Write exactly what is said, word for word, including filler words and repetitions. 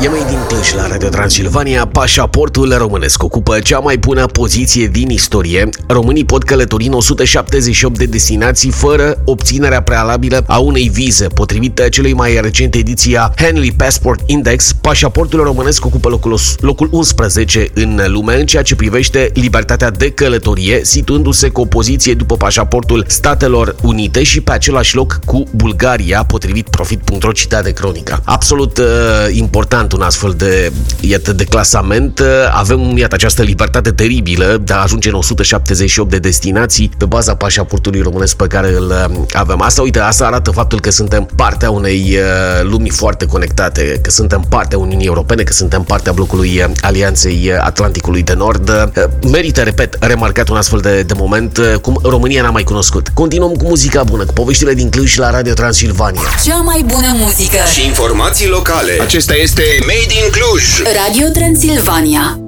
E Made in Cluj la Radio Transilvania. Pașaportul românesc ocupă cea mai bună poziție din istorie. Românii pot călători în o sută șaptezeci și opt de destinații fără obținerea prealabilă a unei vize. Potrivit celei mai recente ediții a Henley Passport Index, pașaportul românesc ocupă locul, locul unsprezece în lume în ceea ce privește libertatea de călătorie, situându-se cu o poziție după pașaportul Statelor Unite și pe același loc cu Bulgaria, potrivit Profit punct ro, citat de Cronica. Absolut uh, important un astfel de, iată, de clasament. Avem, iată, această libertate teribilă de a ajunge în o sută șaptezeci și opt de destinații pe baza pașaportului românesc pe care îl avem. Asta, uite, asta arată faptul că suntem partea unei uh, lumi foarte conectate, că suntem partea Uniunii Europene, că suntem partea blocului Alianței Atlanticului de Nord. Uh, merită, repet, remarcat un astfel de, de moment uh, cum România n-a mai cunoscut. Continuăm cu muzica bună, cu poveștile din Cluj la Radio Transilvania. Cea mai bună muzică și informații locale. Acesta este Made in Cluj. Radio Transilvania.